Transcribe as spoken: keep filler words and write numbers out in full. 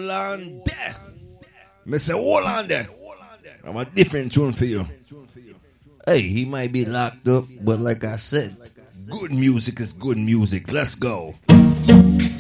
hold on there. Me say, hold on there. I'm a different tune for you. Hey, he might be locked up, but like I said, good music is good music. Let's go.